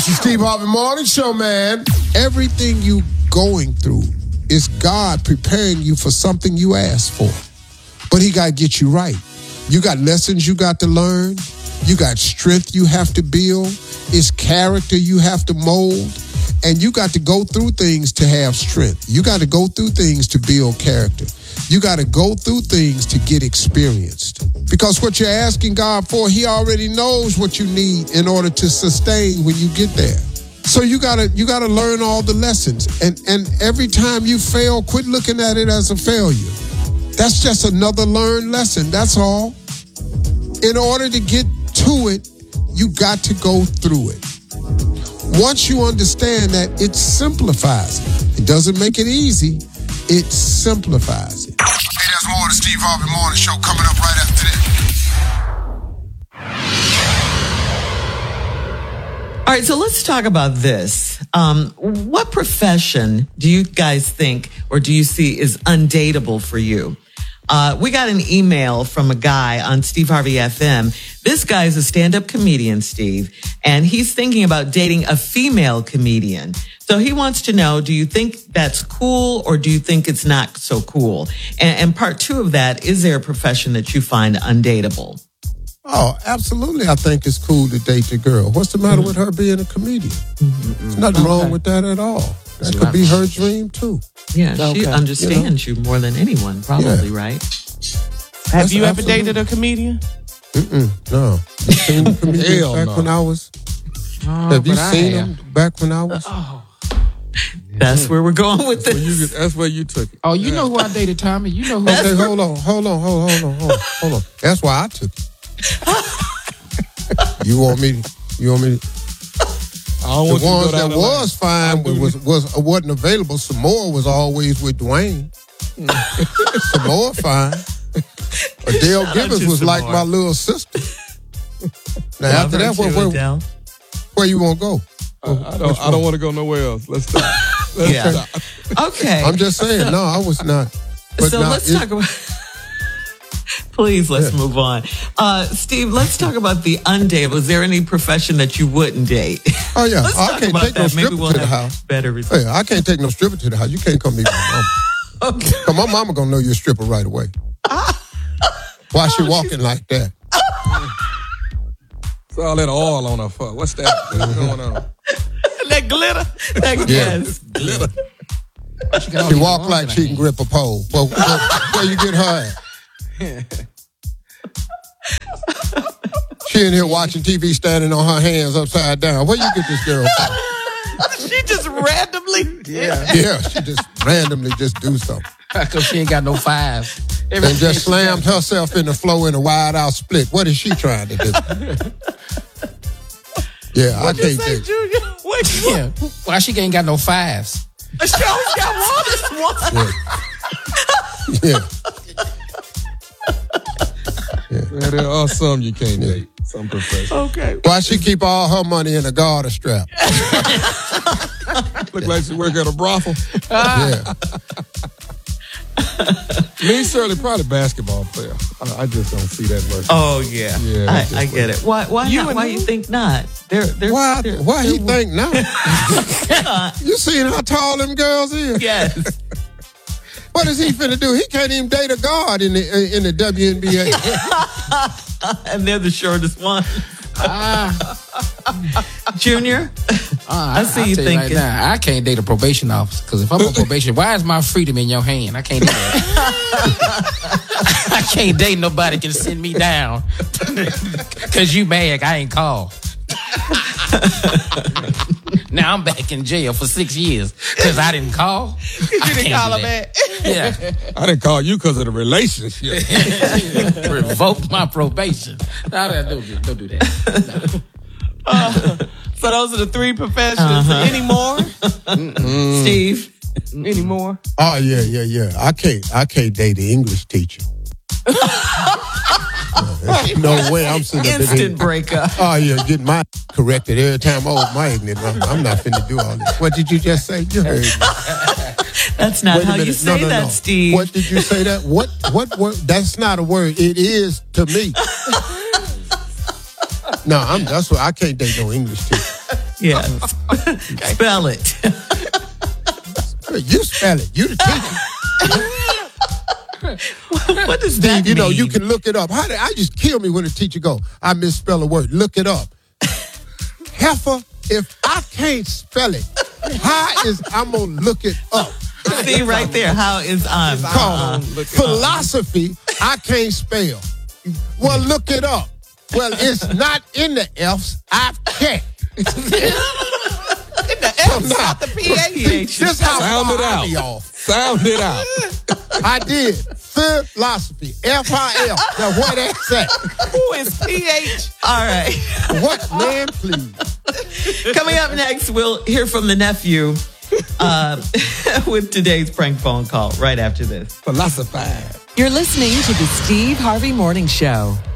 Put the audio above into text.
It's the Steve Harvey Morning Show, man. Everything you going through is God preparing you for something you asked for. But he got to get you right. You got lessons you got to learn. You got strength you have to build. It's character you have to mold. And you got to go through things to have strength. You got to go through things to build character. You got to go through things to get experienced. Because what you're asking God for, he already knows what you need in order to sustain when you get there. So you gotta learn all the lessons. And every time you fail, quit looking at it as a failure. That's just another learned lesson. That's all. In order to get to it, you got to go through it. Once you understand that, it simplifies it. It doesn't make it easy. It simplifies it. Hey, there's more of the Steve Harvey Morning Show coming up right after this. All right, so let's talk about this. What profession do you guys think or do you see is undateable for you? We got an email from a guy on Steve Harvey FM. This guy is a stand-up comedian, Steve, and he's thinking about dating a female comedian. So he wants to know, do you think that's cool or do you think it's not so cool? And part two of that, is there a profession that you find undateable? Oh, absolutely. I think it's cool to date a girl. What's the matter with her being a comedian? There's nothing wrong with that at all. That could be her dream, too. Yeah, she understands you more than anyone, probably, right? Have you ever dated a comedian? No. You seen the comedians back when I was... have you seen them back when I was... That's where we're going with this. That's where you took it. Oh, you know who I dated, Tommy? You know who... Okay, hold on. That's why I took it. You want me to... I don't want the ones you to go that down was fine wasn't available. Samoa was always with Dwayne. Samoa fine. Adele Givens was like my little sister. Now after that, where you want to go? I don't want to go nowhere else. Let's stop. Okay. I'm just saying. No, I was not. But so let's talk about... Please, let's move on. Steve, let's talk about the undateable. Is there any profession that you wouldn't date? Oh, yeah. Let's I can't take no stripper to the house. Better results. Hey, I can't take no stripper to the house. You can't come meet my mama. Okay. Cause my mama gonna know you're a stripper right away. Why she walking like that? It's all that oil on her fuck. What's that? What's going on? That glitter. Yes. Glitter. She walk like she can grip a pole. Well, where you get her at? She in here watching TV standing on her hands upside down. Where you get this girl from? She just randomly. Yeah, she just randomly just do something. Because she ain't got no fives. And just slammed herself in the floor in a wide out split. What is she trying to do? Yeah, I can't think. Yeah. Why she ain't got no fives? She always got one. Yeah. Yeah, there are some you can't date. Some professions. Okay. Why she keep all her money in a garter strap? Look like she work at a brothel. Yeah. Me, Shirley, probably basketball player. I just don't see that working. Oh yeah. I get it. Why You not? and Why who? you think not? Why he think not? You seen how tall them girls is? Yes. What is he finna do? He can't even date a guard in the WNBA. And they're the shortest one. Junior, I see you thinking. Right now, I can't date a probation officer because if I'm on probation, why is my freedom in your hand? I can't do that. I can't date nobody can send me down because you mad I ain't called. Now I'm back in jail for 6 years because I didn't call. You didn't call her back. Yeah. I didn't call you because of the relationship. Revoke my probation. No, don't do that. No. So those are the three professions. Any more? Steve? Any more? Oh yeah. I can't date an English teacher. No way I'm sitting up in here. Instant breakup. Oh yeah, getting my corrected every time. Oh my ignorant. I'm not finna do all this. What did you just say? You heard me. That's not Wait a how you minute. say that, Steve. What did you say that? What word? That's not a word. It is to me. No, that's what I can't date no English teacher. Yes. Spell it. You spell it. You the teacher. What does that You know, mean? you can look it up. I just kill me when the teacher go, I misspell a word. Look it up. Heifer, if I can't spell it, I'm going to look it up. See right there. How is Called philosophy, I can't spell. Well, look it up. Well, it's not in the F's. I've checked. The F, not the PH. This how Sound far it I out. be off. Sound it out. I did. Philosophy. F-I-L. Now, what that's that? Who is PH? All right. What, man, please? Coming up next, we'll hear from the nephew with today's prank phone call right after this. Philosophize. You're listening to the Steve Harvey Morning Show.